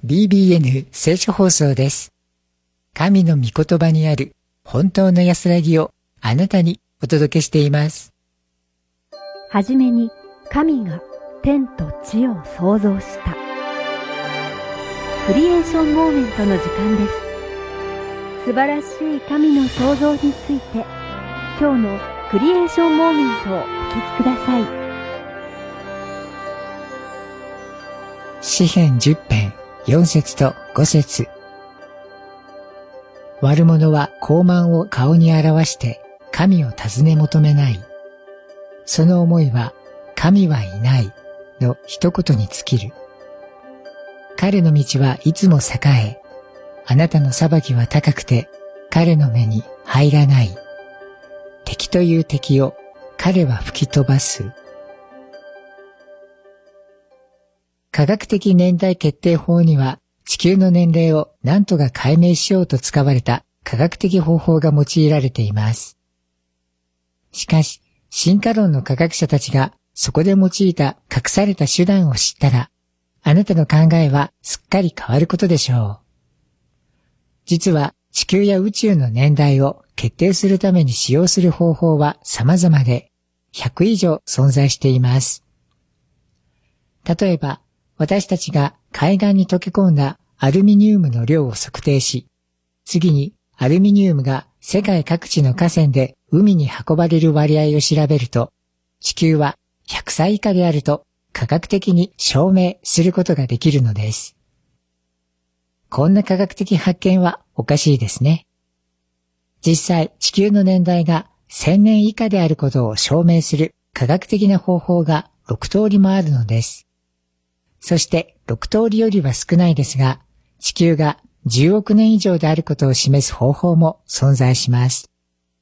BBN 聖書放送です。神の御言葉にある本当の安らぎをあなたにお届けしています。 はじめに神が天と地を創造した。クリエーションモーメントの時間です。素晴らしい神の創造について、今日のクリエーションモーメントをお聞きください。 詩編10編4節と5節。悪者は傲慢を顔に表して神を尋ね求めない。その思いは神はいないの一言に尽きる。彼の道はいつも栄え、あなたの裁きは高くて彼の目に入らない。敵という敵を彼は吹き飛ばす。科学的年代決定法には地球の年齢を何とか解明しようと使われた科学的方法が用いられています。しかし、進化論の科学者たちがそこで用いた隠された手段を知ったら、あなたの考えはすっかり変わることでしょう。実は地球や宇宙の年代を決定するために使用する方法は様々で100以上存在しています。例えば、私たちが海岸に溶け込んだアルミニウムの量を測定し、次にアルミニウムが世界各地の河川で海に運ばれる割合を調べると、地球は100歳以下であると科学的に証明することができるのです。こんな科学的発見はおかしいですね。実際、地球の年代が1000年以下であることを証明する科学的な方法が6通りもあるのです。そして6通りよりは少ないですが、地球が10億年以上であることを示す方法も存在します。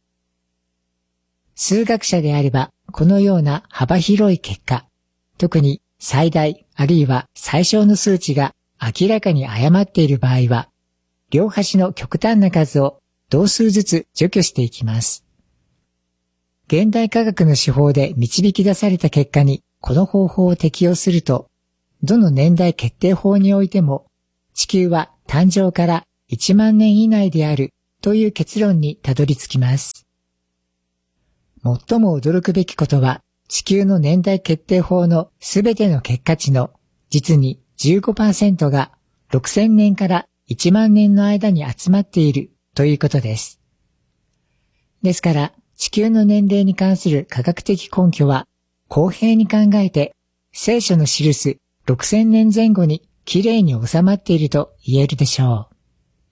数学者であれば、このような幅広い結果、特に最大あるいは最小の数値が明らかに誤っている場合は、両端の極端な数を同数ずつ除去していきます。現代科学の手法で導き出された結果にこの方法を適用すると、どの年代決定法においても、地球は誕生から1万年以内であるという結論にたどり着きます。最も驚くべきことは、地球の年代決定法のすべての結果値の実に 15% が6000年から1万年の間に集まっているということです。ですから、地球の年齢に関する科学的根拠は、公平に考えて、聖書の記す6000年前後にきれいに収まっていると言えるでしょう。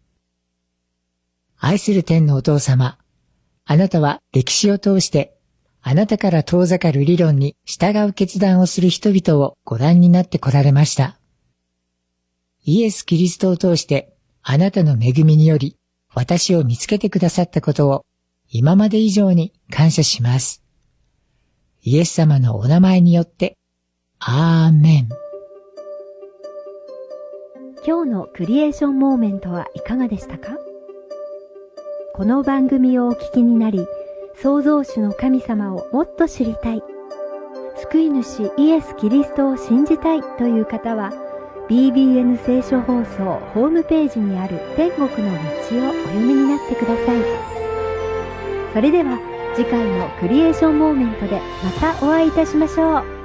愛する天のお父様、あなたは歴史を通して、あなたから遠ざかる理論に従う決断をする人々をご覧になってこられました。イエス・キリストを通して、あなたの恵みにより、私を見つけてくださったことを、今まで以上に感謝します。イエス様のお名前によって、アーメン。 今日のクリエーションモーメントはいかがでしたか？この番組をお聞きになり、創造主の神様をもっと知りたい、救い主イエス・キリストを信じたいという方は、BBN 聖書放送ホームページにある天国の道をお読みになってください。それでは次回のクリエーションモーメントでまたお会いいたしましょう。